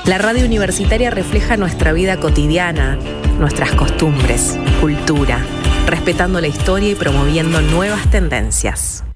La radio universitaria refleja nuestra vida cotidiana, nuestras costumbres, cultura, respetando la historia y promoviendo nuevas tendencias.